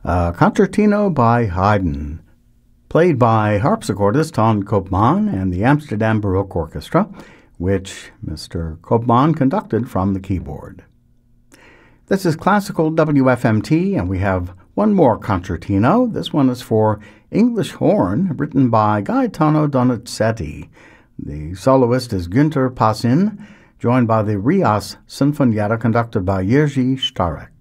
Concertino by Haydn, played by harpsichordist Ton Koopman and the Amsterdam Baroque Orchestra, which Mr. Koopman conducted from the keyboard. This is Classical WFMT, and we have one more concertino. This one is for English horn, written by Gaetano Donizetti. The soloist is Günter Passin, joined by the Rias Sinfonietta, conducted by Jerzy Starek.